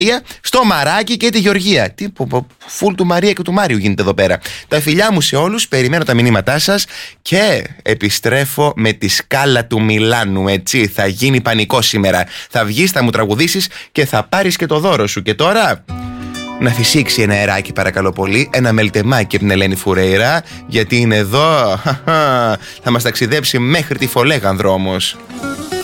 στο Μαράκι και τη Γεωργία. Τι φουλ του Μαρία και του Μάριου γίνεται εδώ πέρα. Τα φιλιά μου σε όλους, περιμένω τα μηνύματά σας και επιστρέφω με τη σκάλα του Μιλάνου, έτσι. Θα γίνει πανικό σήμερα. Θα βγεις, θα μου τραγουδήσεις και θα πάρεις και το δώρο σου. Και τώρα να φυσήξει ένα αεράκι παρακαλώ πολύ, ένα μελτεμάκι από την Ελένη Φουρέιρα, γιατί είναι εδώ, θα μας ταξιδέψει μέχρι τη Φολέγανδρο όμως.